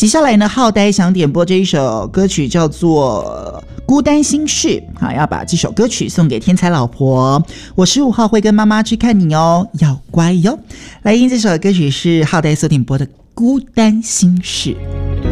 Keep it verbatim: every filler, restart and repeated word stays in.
接下来呢，浩呆想点播这一首歌曲叫做《孤单心事》，好，要把这首歌曲送给天才老婆。我十五号会跟妈妈去看你哦，要乖哟。来听这首歌曲是浩呆所点播的《孤单心事》。